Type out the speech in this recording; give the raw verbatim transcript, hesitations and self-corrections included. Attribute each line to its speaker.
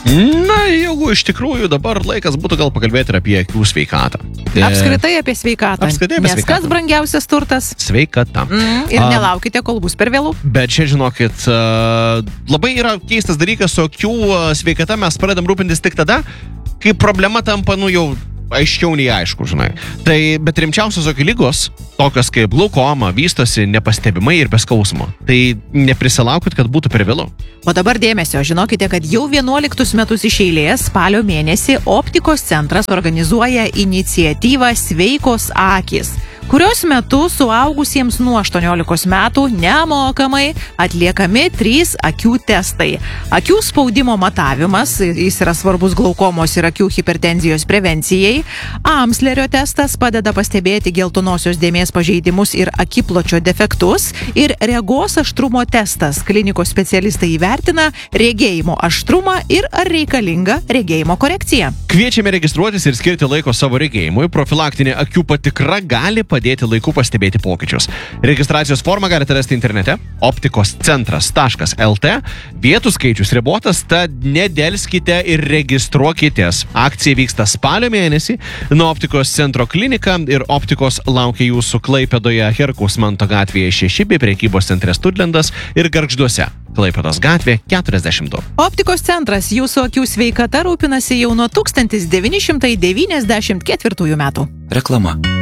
Speaker 1: Na, jeigu iš tikrųjų dabar laikas būtų gal pakalbėti ir apie akių sveikatą.
Speaker 2: Apskritai apie sveikatą.
Speaker 1: Apskritai apie
Speaker 2: Nes
Speaker 1: sveikatą.
Speaker 2: kas brangiausias turtas?
Speaker 1: Sveikata.
Speaker 2: Mm, ir
Speaker 1: A,
Speaker 2: nelaukite, kol bus per vėlų.
Speaker 1: Bet čia, žinokit, a, labai yra keistas dalykas, su akių a, sveikata mes pradedam rūpintis tik tada, kai problema tampa, nu jau aiškiau nei aišku, žinai. Tai, bet rimčiausios akių lygos, tokios kaip glaukoma, vystosi nepastebimai ir be skausmo. Tai neprisilaukit, kad būtų per vėlu.
Speaker 2: O dabar dėmesio, žinokite, kad jau vienuoliktus metus iš eilės spalio mėnesį Optikos centras organizuoja iniciatyvą Sveikos akys, kurios metu suaugusiems nuo aštuoniolikos metų nemokamai atliekami trys akių testai. Akių spaudimo matavimas, jis yra svarbus glaukomos ir akių hipertenzijos prevencijai. Amslerio testas padeda pastebėti geltonosios dėmės pažeidimus ir akipločio defektus. Ir regos aštrumo testas. Klinikos specialistai įvertina regėjimo aštrumą ir ar reikalinga regėjimo korekcija.
Speaker 1: Kviečiame registruotis ir skirti laiko savo regėjimui. Profilaktinė akių patikra gali padėti laiku pastebėti pokyčius. Registracijos formą galite rasti internete optikoscentras taškas lt. Vietų skaičius ribotas, tad nedelskite ir registruokitės. Akcija vyksta spalio mėnesį. Nuo Optikos centro klinika ir Optikos laukia jūsų Klaipėdoje Herkaus Manto gatvėje šeši bei prekybos centre Studlendas ir Gargžduose. Klaipėdos gatvė keturiasdešimt du.
Speaker 2: Optikos centras jūsų akių sveikata rūpinasi jau nuo tūkstantis devyni šimtai devyniasdešimt ketvirtųjų metų.
Speaker 3: Reklama.